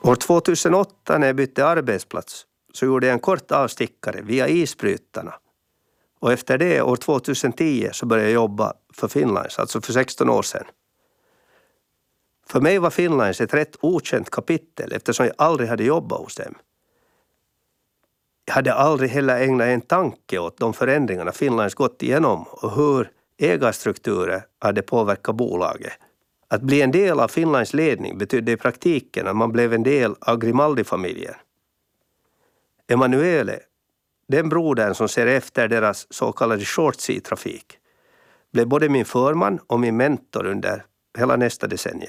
År 2008 när jag bytte arbetsplats så gjorde jag en kort avstickare via isbrytarna. Och efter det, år 2010, så började jag jobba för Finnlines, alltså för 16 år sedan. För mig var Finnlines ett rätt okänt kapitel eftersom jag aldrig hade jobbat hos dem. Jag hade aldrig heller ägnat en tanke åt de förändringarna Finnlines gått igenom och hur ägarstrukturer hade påverkat bolaget. Att bli en del av Finnlines ledning betydde i praktiken att man blev en del av Grimaldi-familjen. Emanuele, den brodern som ser efter deras så kallade short sea-trafik, blev både min förman och min mentor under hela nästa decennium.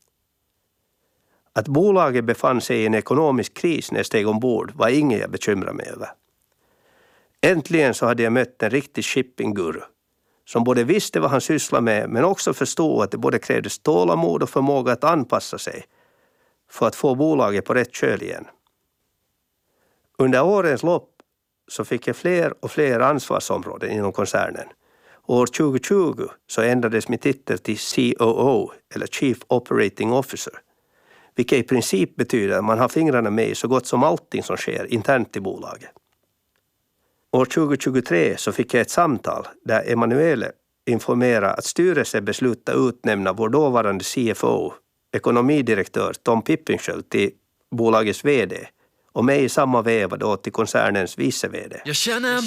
Att bolaget befann sig i en ekonomisk kris när jag steg ombord var inget jag bekymrade mig över. Äntligen så hade jag mött en riktig shippingguru som både visste vad han sysslade med men också förstod att det både krävdes tålamod och förmåga att anpassa sig för att få bolaget på rätt köl igen. Under årens lopp så fick jag fler och fler ansvarsområden inom koncernen. År 2020 så ändrades min titel till COO eller Chief Operating Officer, vilket i princip betyder att man har fingrarna med i så gott som allting som sker internt i bolaget. År 2023 så fick jag ett samtal där Emanuele informerade att styrelsen beslutade utnämna vår dåvarande CFO, ekonomidirektör Tom Pippinsköld, till bolagets vd och mig i samma veva då till koncernens vice-vd. Jag känner en